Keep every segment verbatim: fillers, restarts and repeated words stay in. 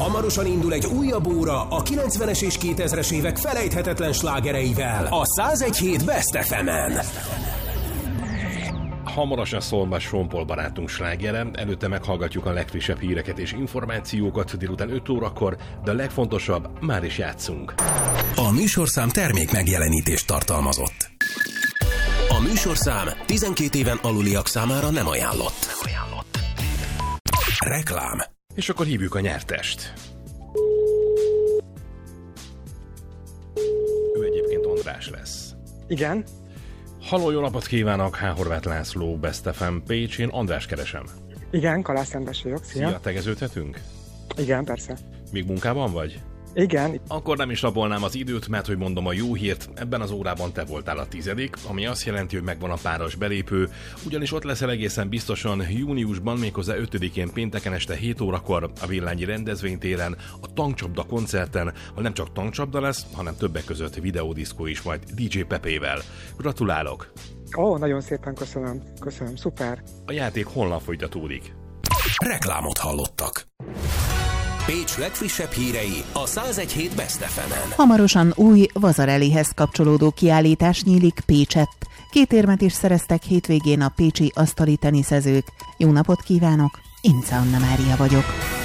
Hamarosan indul egy újabb óra a kilencvenes és kétezres évek felejthetetlen slágereivel a száz egy hét Best ef emen. Hamarosan szól majd Sean Paul barátunk slágere, előtte meghallgatjuk a legfrissebb híreket és információkat délután öt órakor, de a legfontosabb, már is játszunk. A műsorszám termék megjelenítést tartalmazott. A műsorszám tizenkét éven aluliak számára nem ajánlott. Nem ajánlott. Reklám. És akkor hívjuk a nyertest. Ő egyébként András lesz. Igen. Halló, jó napot kívánok, H. Horváth László, Best ef em Pécs, én András keresem. Igen, Kalász András vagyok, szia. Szia, tegeződhetünk? Igen, persze. Még munkában vagy? Igen. Akkor nem is rabolnám az időt, mert hogy mondom a jó hírt, ebben az órában te voltál a tizedik, ami azt jelenti, hogy megvan a páros belépő, ugyanis ott leszel egészen biztosan júniusban, méghozzá ötödikén pénteken este hét órakor a Villányi rendezvénytéren, a Tankcsapda koncerten, ahol nem csak tankcsapda lesz, hanem többek között videódiszkó is majd dé dzsé Pepével. Gratulálok! Ó, nagyon szépen köszönöm, köszönöm, szuper. A játék holnap folytatódik. Reklámot hallottak. Pécs legfrissebb hírei a száz egy hét Best ef emen. Hamarosan új Vasarelyhez kapcsolódó kiállítás nyílik Pécsett. Két érmet is szereztek hétvégén a pécsi asztali teniszezők. Jó napot kívánok, Ince Anna Mária vagyok.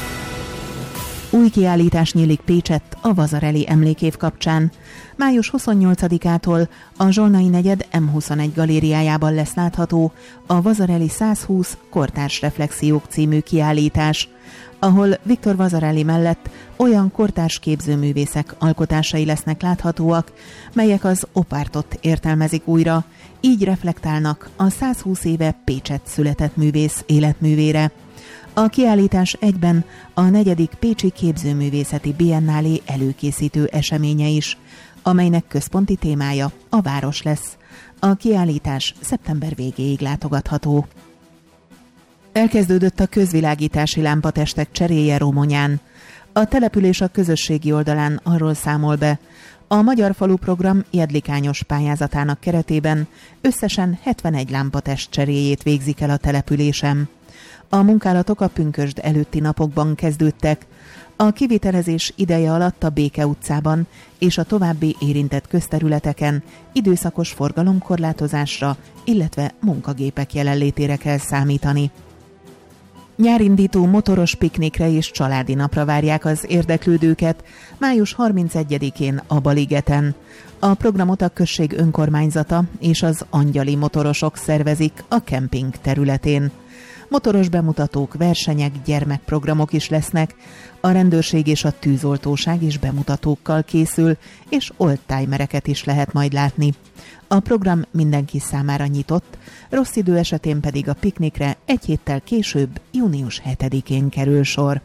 Új kiállítás nyílik Pécsett a Vasarely emlékév kapcsán. május huszonnyolcadikától a Zsolnai negyed em huszonegy galériájában lesz látható a Vasarely százhúsz kortárs reflexiók című kiállítás, ahol Viktor Vasarely mellett olyan kortárs képzőművészek alkotásai lesznek láthatóak, melyek az opártot értelmezik újra, így reflektálnak a százhúsz éve Pécsett született művész életművére. A kiállítás egyben a negyedik Pécsi Képzőművészeti Biennálé előkészítő eseménye is, amelynek központi témája a város lesz. A kiállítás szeptember végéig látogatható. Elkezdődött a közvilágítási lámpatestek cseréje Romonyán. A település a közösségi oldalán arról számol be, a Magyar Falu Program jedlikányos pályázatának keretében összesen hetvenegy lámpatest cseréjét végzik el a településen. A munkálatok a pünkösd előtti napokban kezdődtek. A kivitelezés ideje alatt a Béke utcában és a további érintett közterületeken időszakos forgalomkorlátozásra, illetve munkagépek jelenlétére kell számítani. Nyárindító motoros piknikre és családi napra várják az érdeklődőket május harmincegyedikén a Baligeten. A programot a község önkormányzata és az angyali motorosok szervezik a kemping területén. Motoros bemutatók, versenyek, gyermekprogramok is lesznek, a rendőrség és a tűzoltóság is bemutatókkal készül, és oldtimereket is lehet majd látni. A program mindenki számára nyitott, rossz idő esetén pedig a piknikre egy héttel később, június hetedikén kerül sor.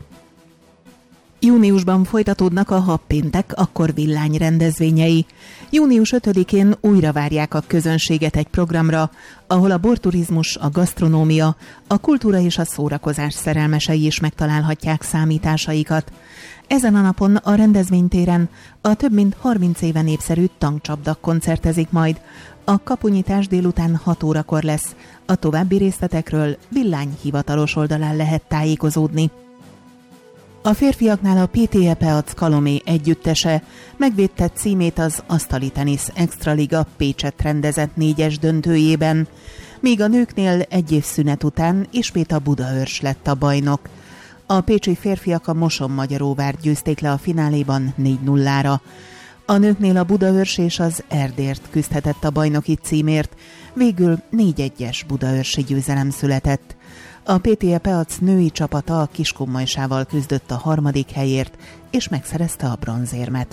Júniusban folytatódnak a habpéntek, akkor villány rendezvényei. június ötödikén újra várják a közönséget egy programra, ahol a borturizmus, a gasztronómia, a kultúra és a szórakozás szerelmesei is megtalálhatják számításaikat. Ezen a napon a rendezvénytéren a több mint harminc éve népszerű Tankcsapda koncertezik majd. A kapunyítás délután hat órakor lesz. A további részletekről Villány hivatalos oldalán lehet tájékozódni. A férfiaknál a pé té é Peac Kalomé együttese megvédte címét az asztali tenisz extraliga Pécsett rendezett négyes döntőjében, míg a nőknél egy év szünet után ismét a Budaörs lett a bajnok. A pécsi férfiak a Moson-Magyaróvárt győzték le a fináléban négy nullára. A nőknél a Budaörs és az Erdért küzdhetett a bajnoki címért, végül négy egyes budaörsi győzelem született. A pé té é Peac női csapata a Kiskunmajsával küzdött a harmadik helyért, és megszerezte a bronzérmet.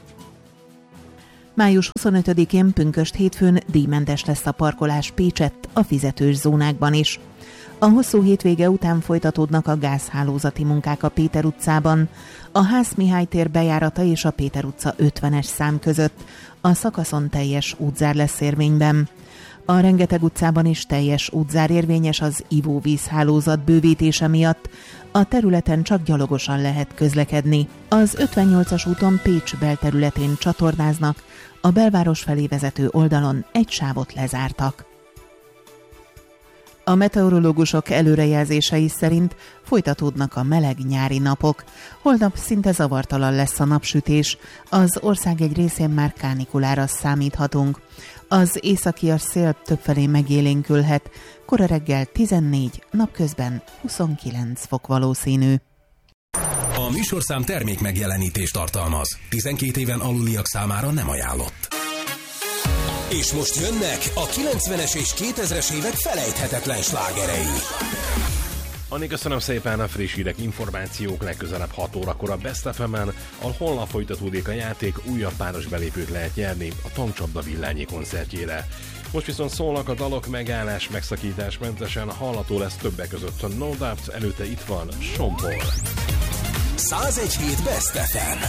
május huszonötödikén pünkösd hétfőn díjmentes lesz a parkolás Pécsett a fizetős zónákban is. A hosszú hétvége után folytatódnak a gázhálózati munkák a Péter utcában, a Hász Mihály tér bejárata és a Péter utca ötvenes szám között. A szakaszon teljes útzár lesz érvényben. A Rengeteg utcában is teljes útzár érvényes az ivóvízhálózat bővítése miatt. A területen csak gyalogosan lehet közlekedni. Az ötvennyolcas úton Pécs belterületén csatornáznak, a belváros felé vezető oldalon egy sávot lezártak. A meteorológusok előrejelzései szerint folytatódnak a meleg nyári napok. Holnap szinte zavartalan lesz a napsütés, az ország egy részén már kánikulára számíthatunk. Az északias szél többfelé megélénkülhet, kora reggel tizennégy, napközben huszonkilenc fok valószínű. A műsorszám termék megjelenítést tartalmaz. tizenkét éven aluliak számára nem ajánlott. És most jönnek a kilencvenes és kétezres évek felejthetetlen slágerei. Anni, köszönöm szépen, a friss hírek, információk legközelebb hat órakor a Best ef emen, ahol holnap folytatódik a játék, újabb páros belépőt lehet nyerni a Tankcsapda Villányi koncertjére. Most viszont szólnak a dalok, megállás, megszakítás mentesen, hallható lesz többek között a No Doubt, előtte itt van Sean Paul. százegy hét Best ef em.